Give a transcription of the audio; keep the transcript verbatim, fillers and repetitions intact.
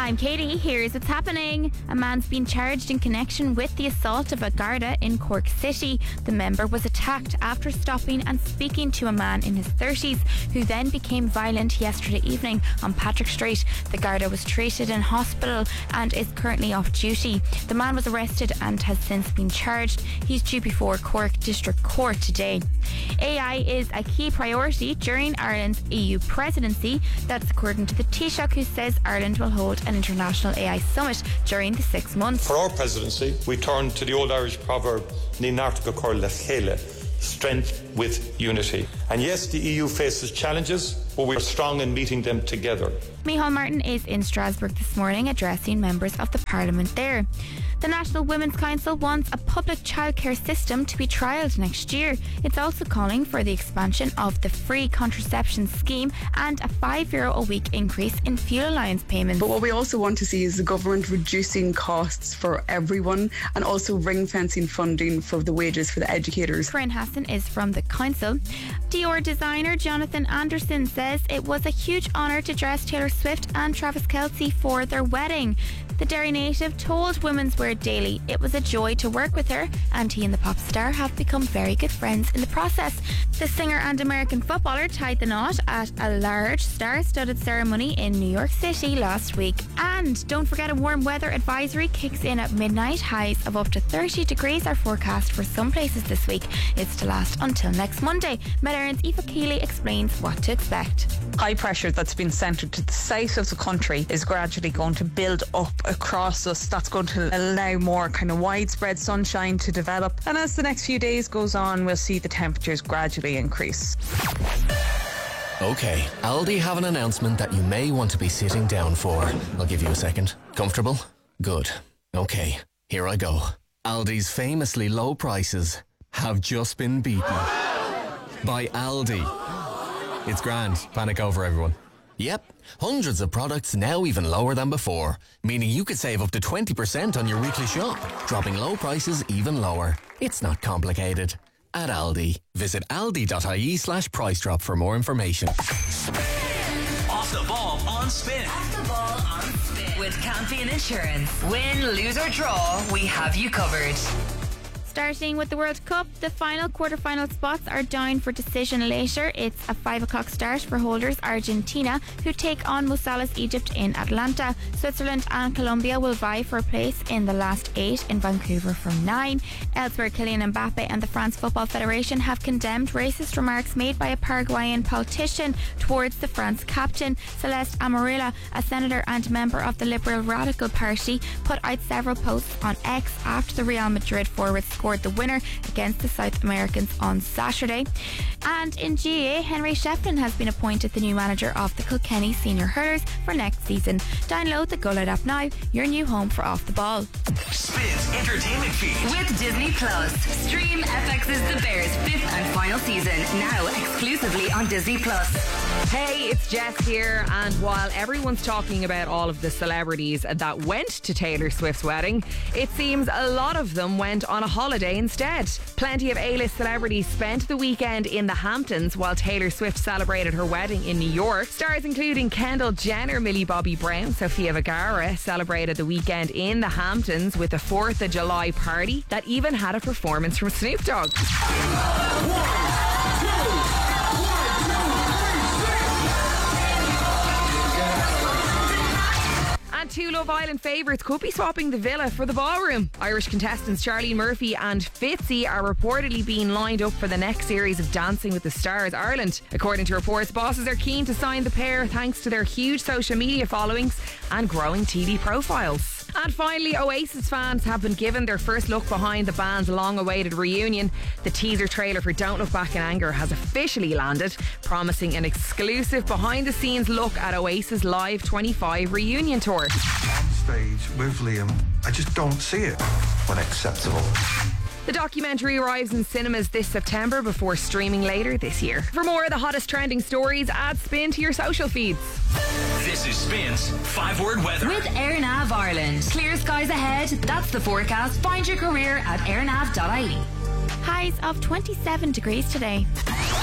I'm Katie. Here's what's happening. A man's been charged in connection with the assault of a Garda in Cork City. The member was attacked after stopping and speaking to a man in his thirties who then became violent yesterday evening on Patrick Street. The Garda was treated in hospital and is currently off duty. The man was arrested and has since been charged. He's due before Cork District Court today. A I is a key priority during Ireland's E U presidency. That's according to the Taoiseach, who says Ireland will hold an international A I summit during the six months. For our presidency, we turn to the old Irish proverb, Ní nártha go cóir le chéile, strength with unity. And yes, the E U faces challenges, but we are strong in meeting them together. Micheál Martin is in Strasbourg this morning addressing members of the Parliament there. The National Women's Council wants a public childcare system to be trialled next year. It's also calling for the expansion of the free contraception scheme and a five euro a week increase in fuel allowance payments. But what we also want to see is the government reducing costs for everyone and also ring fencing funding for the wages for the educators. Corinne Hassan is from the council. Dior designer Jonathan Anderson says it was a huge honour to dress Taylor Swift and Travis Kelce for their wedding. The Derry native told Women's Wear Daily it was a joy to work with her, and he and the pop star have become very good friends in the process. The singer and American footballer tied the knot at a large star-studded ceremony in New York City last week. And don't forget, a warm weather advisory kicks in at midnight. Highs of up to thirty degrees are forecast for some places this week. It's to last until next Monday. Met Éireann's Aoife Keeley explains what to expect. High pressure that's been centred to the south of the country is gradually going to build up across us. That's going to allow more kind of widespread sunshine to develop, and as the next few days goes on, we'll see the temperatures gradually increase. Okay, Aldi have an announcement that you may want to be sitting down for. I'll give you a second. Comfortable? Good. Okay, here I go. Aldi's famously low prices have just been beaten by Aldi. It's grand. Panic over, everyone. Yep, hundreds of products now even lower than before, meaning you could save up to twenty percent on your weekly shop, dropping low prices even lower. It's not complicated. At Aldi, visit aldi.ie slash price drop for more information. Off the ball on Spin. Off the ball on Spin. With Campion Insurance. Win, lose or draw, we have you covered. Starting with the World Cup, the final quarter-final spots are down for decision later. It's a five o'clock start for holders Argentina, who take on Mo Salah's Egypt in Atlanta. Switzerland and Colombia will vie for a place in the last eight in Vancouver from nine. Elsewhere, Kylian Mbappe and the France Football Federation have condemned racist remarks made by a Paraguayan politician towards the France captain. Celeste Amarilla, a senator and member of the Liberal Radical Party, put out several posts on X after the Real Madrid forward scored the winner against the South Americans on Saturday. And in G A A, Henry Shefflin has been appointed the new manager of the Kilkenny Senior Hurlers for next season. Download the Gullet app now, your new home for Off the Ball. Spins Entertainment Feed with Disney Plus. Stream F X's The Bears fifth and final season now exclusively on Disney Plus. Hey, it's Jess here, and while everyone's talking about all of the celebrities that went to Taylor Swift's wedding, it seems a lot of them went on a holiday instead. Plenty of A-list celebrities spent the weekend in the Hamptons while Taylor Swift celebrated her wedding in New York. Stars including Kendall Jenner, Millie Bobby Brown, Sofia Vergara celebrated the weekend in the Hamptons with a fourth of July party that even had a performance from Snoop Dogg. And two Love Island favourites could be swapping the villa for the ballroom. Irish contestants Charlene Murphy and Fitzy are reportedly being lined up for the next series of Dancing with the Stars Ireland. According to reports, bosses are keen to sign the pair thanks to their huge social media followings and growing T V profiles. And finally, Oasis fans have been given their first look behind the band's long-awaited reunion. The teaser trailer for Don't Look Back in Anger has officially landed, promising an exclusive behind-the-scenes look at Oasis' Live twenty-five reunion tour. On stage with Liam, I just don't see it. Unacceptable. The documentary arrives in cinemas this September before streaming later this year. For more of the hottest trending stories, add Spin to your social feeds. This is Spin's five-word weather. With AirNav Ireland. Clear skies ahead. That's the forecast. Find your career at airnav dot I E. Highs of twenty-seven degrees today.